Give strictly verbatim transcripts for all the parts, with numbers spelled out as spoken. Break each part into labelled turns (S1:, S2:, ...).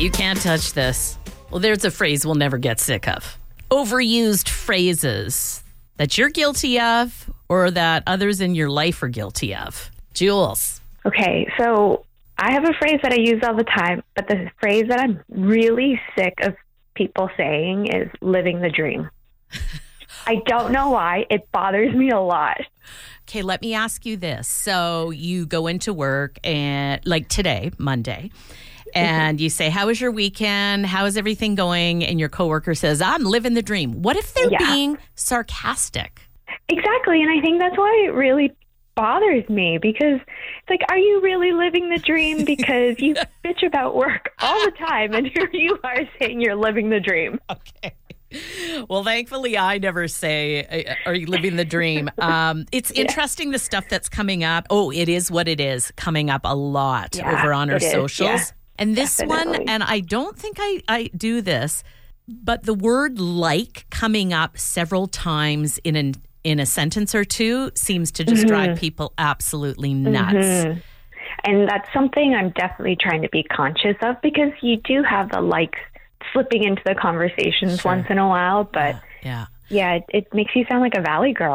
S1: You can't touch this. Well, there's a phrase we'll never get sick of. Overused phrases that you're guilty of or that others in your life are guilty of. Jules.
S2: Okay, so I have a phrase that I use all the time, but the phrase that I'm really sick of people saying is living the dream. I don't know why. It bothers me a lot.
S1: Okay, let me ask you this. So you go into work and like today, Monday, and you say, how was your weekend? How is everything going? And your coworker says, I'm living the dream. What if they're
S2: Yeah.
S1: being sarcastic?
S2: Exactly, and I think that's why it really bothers me, because it's like, are you really living the dream? Because you bitch about work all the time, and here you are saying you're living the dream.
S1: Okay. Well, thankfully, I never say, are you living the dream? Um, it's
S2: Yeah.
S1: interesting, the stuff that's coming up. Oh, it is what it is, coming up a lot
S2: Yeah,
S1: over on our
S2: it is.
S1: socials.
S2: Yeah,
S1: and this
S2: definitely.
S1: one, and I don't think I, I do this, but the word like coming up several times in an in a sentence or two seems to just
S2: Mm-hmm.
S1: drive people absolutely nuts.
S2: Mm-hmm. And that's something I'm definitely trying to be conscious of, because you do have the likes slipping into the conversations
S1: Sure.
S2: once in a while. But
S1: Yeah.
S2: yeah, it, it makes you sound like a valley girl.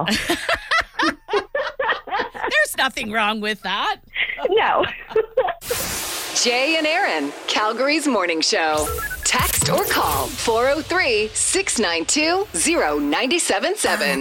S1: There's nothing wrong with that.
S2: No.
S3: Jay and Aaron, Calgary's morning show. Text or call four oh three, six nine two, oh nine seven seven.